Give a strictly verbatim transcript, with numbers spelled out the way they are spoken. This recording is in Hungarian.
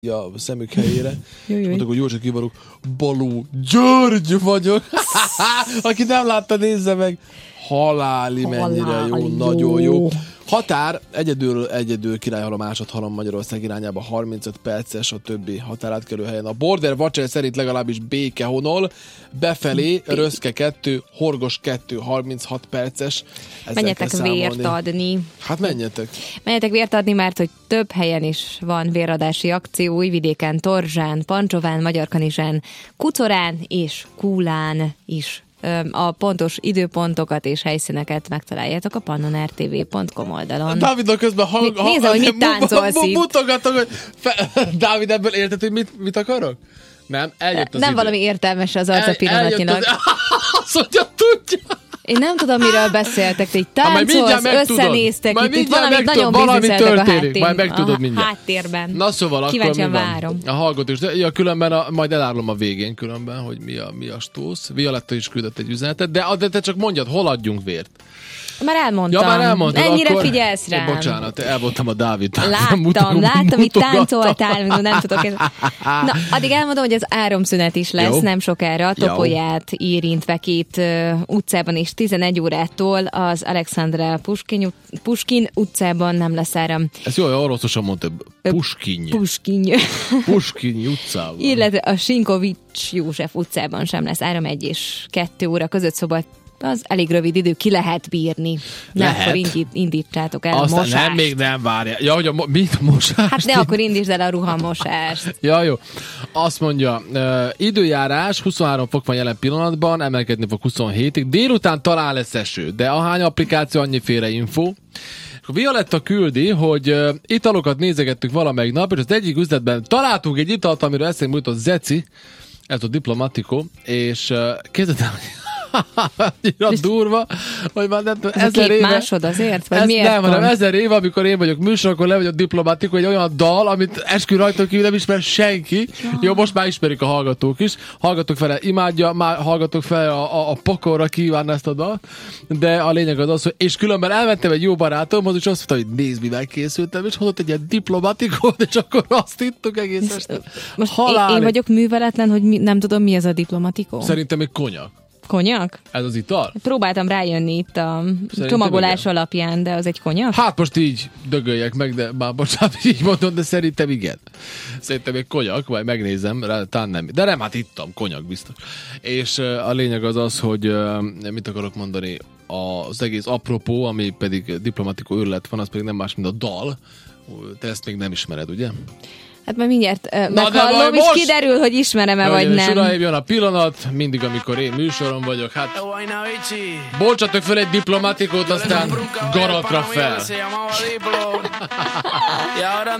a szemük helyére. Mondok, hogy jó, csak kivarok. Baló György vagyok. Aki nem látta, nézze meg. Haláli, mennyire jó, jó, nagyon jó. Határ, egyedül, egyedül királyhal a másodhalom Magyarország irányába, harmincöt perces a többi határátkelő helyen. A Border Watcher szerint legalábbis Békehonol, befelé Röszke kettő, Horgos kettő, harminchat perces. Ezzel menjetek vért adni. Hát menjetek. Menjetek vért adni, mert hogy több helyen is van véradási akció, Újvidéken, Torzsán, Pancsován, Magyarkanizsán, Kucorán és Kúlán is. A pontos időpontokat és helyszíneket megtaláljátok a pannon r t v pont com oldalon. Dávidnak közben hang... Nézd, hogy mit táncolsz itt. Mutogatok, hogy... Dávid, ebből érted, hogy mit, mit akarok? Nem, eljött az Nem idő. valami értelmes az arca pillanatnyilag. Az... Azt mondja, tudja. Én nem tudom, miről beszéltek, te így táncolsz, összenéztek, itt, itt valamit nagyon bizniszeltek a háttérben. Majd megtudod mindjárt. Háttérben. Na szóval kíváncsian akkor mi várom. Van? A hallgató is. Ja, különben a, majd elárulom a végén különben, hogy mi a, mi a stósz. Violetta is küldött egy üzenetet, de, de te csak mondjad, hol adjunk vért. Már elmondtam. Ja, már elmondtad. Ennyire akkor... figyelsz rám. Bocsánat, elmondtam a Dávid. Láttam, Mutogatom, láttam, itt mutogattam. táncoltál, nem tudok. Na, addig elmondom, hogy az áramszünet is lesz, Jó. nem sokára, Topolyát érintve két uh, utcában is tizenegy órától az Alexandra Puskin, Puskin utcában nem lesz áram. Ez jó, oroszosan mondta, Puskin. Puskin. Puskin utcában. Illetve a Sinkovics József utcában sem lesz áram egy és kettő óra között, szóval az elég rövid idő, ki lehet bírni. Nem, lehet. akkor indít, indítsátok el Aztán a mosást. nem, még nem várja. Ja, hogy a mo- mit a mosást? Hát ne, akkor indítsd el a ruhamosást. Ja, jó. Azt mondja, uh, időjárás, huszonhárom fok van jelen pillanatban, emelkedni fog huszonhétig. Délután talán lesz eső, de ahány applikáció, annyi félre info. A Violetta küldi, hogy uh, italokat nézegettük valamelyik nap, és az egyik üzletben találtunk egy italt, amiről eszélyünk jutott Zeci, ez a Diplomatico, és uh, képzeljétek, annyira durva, hogy már nem tudom, ezer éve... másod azért? Vagy ez miért nem, van? hanem ezer éve, amikor én vagyok műsor, akkor le vagy a Diplomatico, egy olyan dal, amit eskü rajta kívül nem ismer senki. Ja. Jó, most már ismerik a hallgatók is. Hallgatók fel, imádja, már hallgatók fel a, a, a pokolra kíván ezt a dal. De a lényeg az az, hogy és különben elmentem egy jó barátomhoz, és azt mondta, hogy nézd, mivel készültem, és hozott egy ilyen Diplomaticót, és akkor azt ittuk egész este. Most én, én vagyok műveletlen, hogy mi, nem tudom, mi az a Diplomatico. Szerintem egy konyak. Konyak? Ez az ital? Próbáltam rájönni itt a Szerintem csomagolás igen. alapján, de az egy konyak? Hát most így dögöljek meg, de már bocsánat, így mondom, de szerintem igen. Szerintem egy konyak, vagy megnézem, talán nem. De nem, hát ittam, konyak biztos. És uh, a lényeg az az, hogy uh, mit akarok mondani, az egész apropó, ami pedig Diplomatico őrület van, az pedig nem más, mint a dal. Te ezt még nem ismered, ugye? Hát majd mindjárt uh, meghallom, és most... kiderül, hogy ismerem-e, vagy nem. És uraim, jön a pillanat, mindig, amikor én műsoron vagyok, hát boltsatok fel egy Diplomaticót, aztán garatra fel.